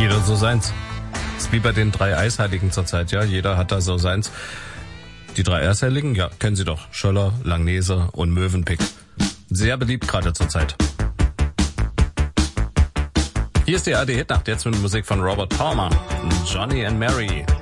Jeder so seins. Ist wie bei den 3 Eisheiligen zur Zeit, ja. Jeder hat da so seins. Die 3 Eisheiligen, ja, kennen Sie doch. Schöller, Langnese und Mövenpick. Sehr beliebt gerade zur Zeit. Hier ist die ARD Hitnacht, jetzt mit Musik von Robert Palmer. Johnny and Mary.